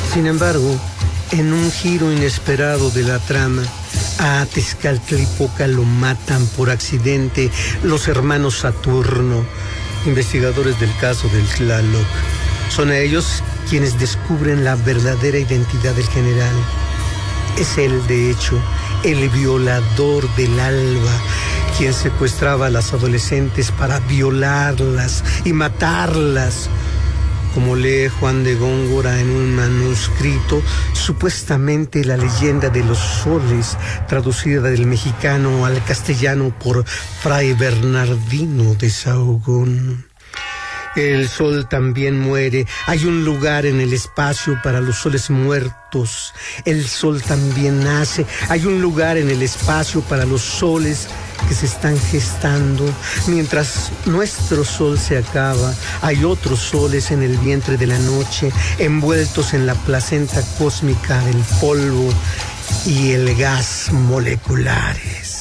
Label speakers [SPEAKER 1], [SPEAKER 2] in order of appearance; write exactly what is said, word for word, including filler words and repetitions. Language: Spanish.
[SPEAKER 1] Sin embargo, en un giro inesperado de la trama, a Tezcatlipoca lo matan por accidente los hermanos Saturno, investigadores del caso del Tlaloc. Son ellos quienes descubren la verdadera identidad del general. Es él, de hecho, el violador del Alba, quien secuestraba a las adolescentes para violarlas y matarlas. Como lee Juan de Góngora en un manuscrito, supuestamente la leyenda de los soles, traducida del mexicano al castellano por Fray Bernardino de Sahagún. El sol también muere. Hay un lugar en el espacio para los soles muertos. El sol también nace. Hay un lugar en el espacio para los soles que se están gestando. Mientras nuestro sol se acaba, hay otros soles en el vientre de la noche, envueltos en la placenta cósmica del polvo y el gas moleculares.